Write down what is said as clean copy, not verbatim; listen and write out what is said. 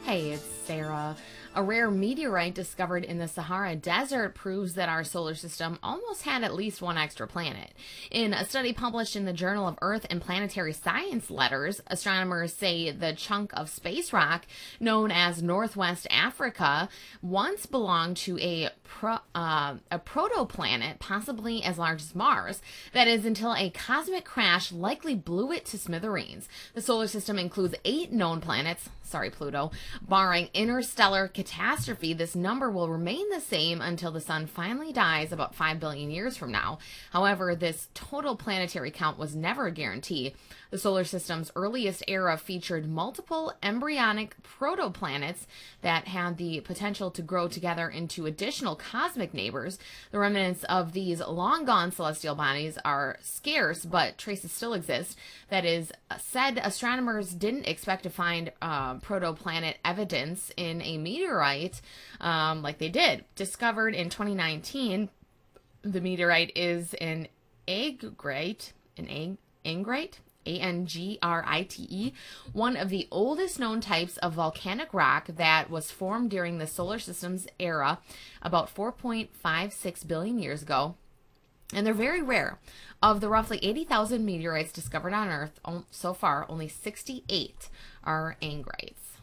Hey, it's Sarah. A rare meteorite discovered in the Sahara Desert proves that our solar system almost had at least one extra planet. In a study published in the Journal of Earth and Planetary Science Letters, astronomers say the chunk of space rock known as Northwest Africa once belonged to a protoplanet, possibly as large as Mars. That is, until a cosmic crash likely blew it to smithereens. The solar system includes 8 known planets. Sorry, Pluto. Barring interstellar catastrophe, this number will remain the same until the sun finally dies about 5 billion years from now. However, this total planetary count was never a guarantee. The solar system's earliest era featured multiple embryonic protoplanets that had the potential to grow together into additional cosmic neighbors. The remnants of these long-gone celestial bodies are scarce, but traces still exist. That is, said astronomers didn't expect to find protoplanet evidence in a meteorite like they did. Discovered in 2019, the meteorite is an angrite, Angrite, one of the oldest known types of volcanic rock that was formed during the solar system's era about 4.56 billion years ago. And they're very rare. Of the roughly 80,000 meteorites discovered on Earth so far, only 68 are angrites.